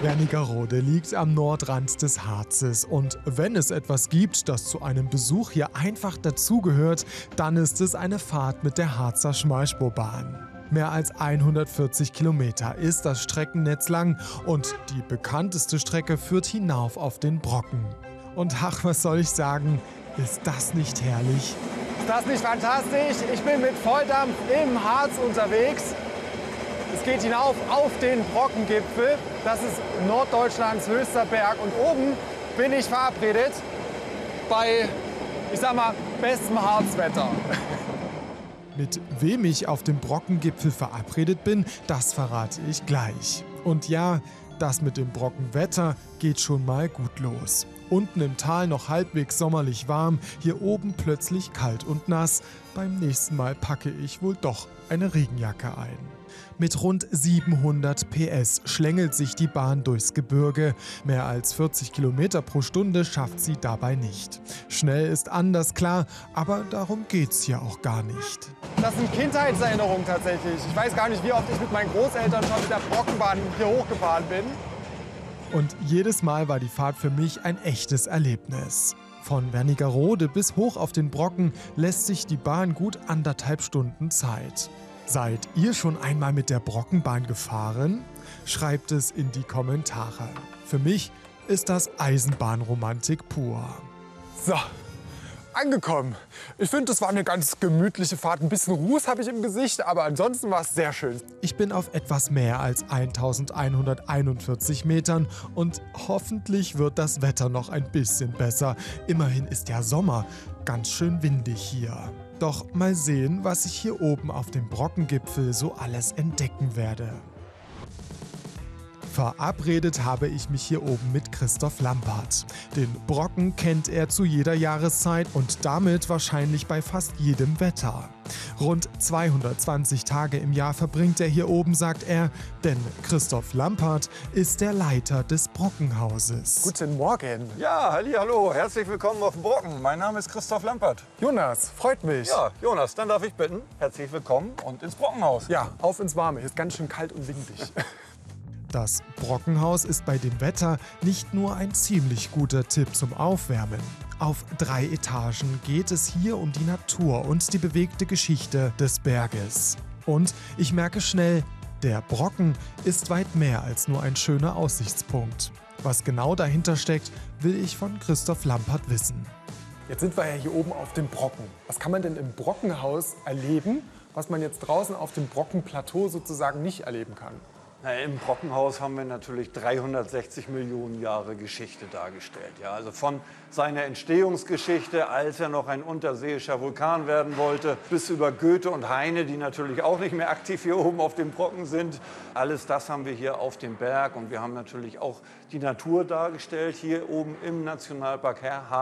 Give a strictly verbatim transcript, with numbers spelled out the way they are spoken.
Wernigerode liegt am Nordrand des Harzes und wenn es etwas gibt, das zu einem Besuch hier einfach dazugehört, dann ist es eine Fahrt mit der Harzer Schmalspurbahn. Mehr als hundertvierzig Kilometer ist das Streckennetz lang und die bekannteste Strecke führt hinauf auf den Brocken. Und ach, was soll ich sagen, ist das nicht herrlich? Ist das nicht fantastisch? Ich bin mit Volldampf im Harz unterwegs. Es geht hinauf auf den Brockengipfel. Das ist Norddeutschlands höchster Berg. Und oben bin ich verabredet bei, ich sag mal, bestem Harzwetter. Mit wem ich auf dem Brockengipfel verabredet bin, das verrate ich gleich. Und ja, das mit dem Brockenwetter geht schon mal gut los. Unten im Tal noch halbwegs sommerlich warm, hier oben plötzlich kalt und nass. Beim nächsten Mal packe ich wohl doch eine Regenjacke ein. Mit rund siebenhundert P S schlängelt sich die Bahn durchs Gebirge. Mehr als vierzig Kilometer pro Stunde schafft sie dabei nicht. Schnell ist anders, klar, aber darum geht's hier auch gar nicht. Das sind Kindheitserinnerungen tatsächlich. Ich weiß gar nicht, wie oft ich mit meinen Großeltern schon mit der Brockenbahn hier hochgefahren bin. Und jedes Mal war die Fahrt für mich ein echtes Erlebnis. Von Wernigerode bis hoch auf den Brocken lässt sich die Bahn gut anderthalb Stunden Zeit. Seid ihr schon einmal mit der Brockenbahn gefahren? Schreibt es in die Kommentare. Für mich ist das Eisenbahnromantik pur. So, angekommen. Ich finde, das war eine ganz gemütliche Fahrt. Ein bisschen Ruß habe ich im Gesicht, aber ansonsten war es sehr schön. Ich bin auf etwas mehr als eintausendeinhunderteinundvierzig Metern und hoffentlich wird das Wetter noch ein bisschen besser. Immerhin ist ja Sommer, ganz schön windig hier. Doch mal sehen, was ich hier oben auf dem Brockengipfel so alles entdecken werde. Verabredet habe ich mich hier oben mit Christoph Lampert. Den Brocken kennt er zu jeder Jahreszeit und damit wahrscheinlich bei fast jedem Wetter. Rund zweihundertzwanzig Tage im Jahr verbringt er hier oben, sagt er, denn Christoph Lampert ist der Leiter des Brockenhauses. Guten Morgen. Ja, halli, hallo, herzlich willkommen auf dem Brocken. Mein Name ist Christoph Lampert. Jonas, freut mich. Ja, Jonas, dann darf ich bitten, herzlich willkommen und ins Brockenhaus. Ja, auf ins Warme. Hier ist ganz schön kalt und windig. Das Brockenhaus ist bei dem Wetter nicht nur ein ziemlich guter Tipp zum Aufwärmen. Auf drei Etagen geht es hier um die Natur und die bewegte Geschichte des Berges. Und ich merke schnell, der Brocken ist weit mehr als nur ein schöner Aussichtspunkt. Was genau dahinter steckt, will ich von Christoph Lampert wissen. Jetzt sind wir ja hier oben auf dem Brocken. Was kann man denn im Brockenhaus erleben, was man jetzt draußen auf dem Brockenplateau sozusagen nicht erleben kann? Na, im Brockenhaus haben wir natürlich dreihundertsechzig Millionen Jahre Geschichte dargestellt. Ja, also von seiner Entstehungsgeschichte, als er noch ein unterseeischer Vulkan werden wollte, bis über Goethe und Heine, die natürlich auch nicht mehr aktiv hier oben auf dem Brocken sind. Alles das haben wir hier auf dem Berg und wir haben natürlich auch die Natur dargestellt, hier oben im Nationalpark Harz.